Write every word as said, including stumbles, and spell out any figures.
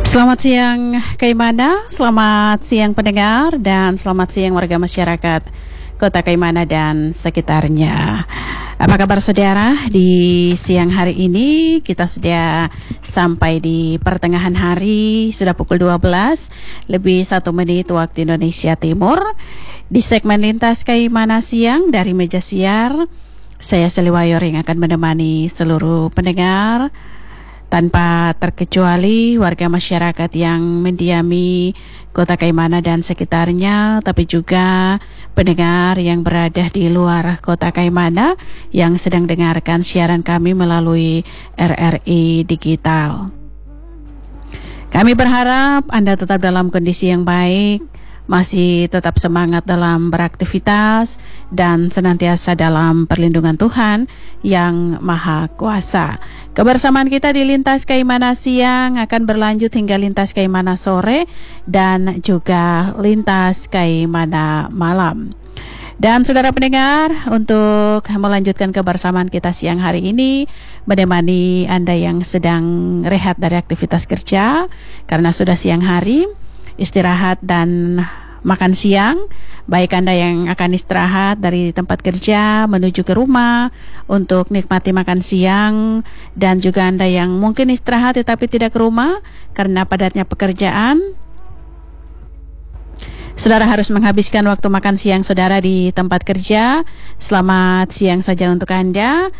Selamat siang Kaimana, selamat siang pendengar, dan selamat siang warga masyarakat Kota Kaimana dan sekitarnya. Apa kabar saudara? Di siang hari ini kita sudah sampai di pertengahan hari, sudah pukul dua belas lebih satu menit waktu Indonesia Timur. Di segmen Lintas Kaimana Siang dari Meja Siar, saya Seliwayor yang akan menemani seluruh pendengar, tanpa terkecuali warga masyarakat yang mendiami Kota Kaimana dan sekitarnya, tapi juga pendengar yang berada di luar Kota Kaimana yang sedang dengarkan siaran kami melalui R R I Digital. Kami berharap Anda tetap dalam kondisi yang baik, masih tetap semangat dalam beraktivitas, dan senantiasa dalam perlindungan Tuhan yang Maha Kuasa. Kebersamaan kita di Lintas Kaimana Siang akan berlanjut hingga Lintas Kaimana Sore dan juga Lintas Kaimana Malam. Dan saudara pendengar, untuk melanjutkan kebersamaan kita siang hari ini, menemani Anda yang sedang rehat dari aktivitas kerja karena sudah siang hari, istirahat dan makan siang, baik Anda yang akan istirahat dari tempat kerja menuju ke rumah untuk nikmati makan siang, dan juga Anda yang mungkin istirahat tetapi tidak ke rumah karena padatnya pekerjaan. Saudara harus menghabiskan waktu makan siang saudara di tempat kerja. Selamat siang saja untuk Anda.